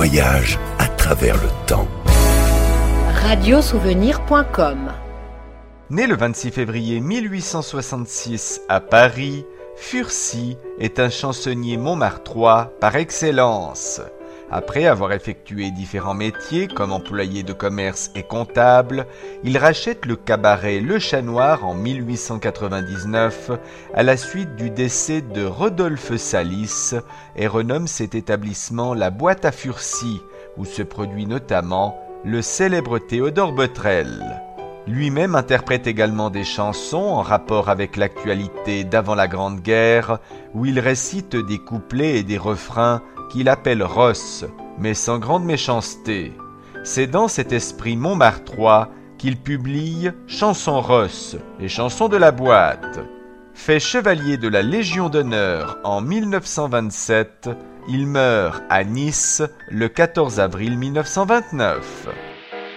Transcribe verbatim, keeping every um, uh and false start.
voyage à travers le temps. radiosouvenir point com. Né le vingt-six février mille huit cent soixante-six à Paris, Furcy est un chansonnier montmartrois par excellence. Après avoir effectué différents métiers comme employé de commerce et comptable, il rachète le cabaret Le Chat Noir en mille huit cent quatre-vingt-dix-neuf à la suite du décès de Rodolphe Salis et renomme cet établissement la Boîte à Furcy, où se produit notamment le célèbre Théodore Botrel. Lui-même interprète également des chansons en rapport avec l'actualité d'avant la Grande Guerre, où il récite des couplets et des refrains qu'il appelle Ross, mais sans grande méchanceté. C'est dans cet esprit montmartrois qu'il publie Chansons Ross, les chansons de la boîte. Fait chevalier de la Légion d'honneur en mille neuf cent vingt-sept, il meurt à Nice le quatorze avril mille neuf cent vingt-neuf.